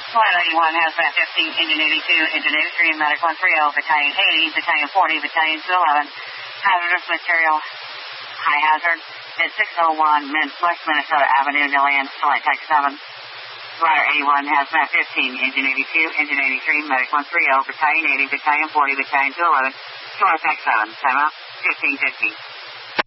Flight 81 has Met 15, Engine 82, Engine 83, Medic 130, Battalion 80, Battalion 40, Battalion 211. Hazardous material, high hazard, at 601 West Minnesota Avenue, Nillian, flight type 7. Glider 81 has Met 15, Engine 82, Engine 83, Medic 130, Battalion 80, Battalion 40, Battalion 211, flight type 7. Time out, 1550.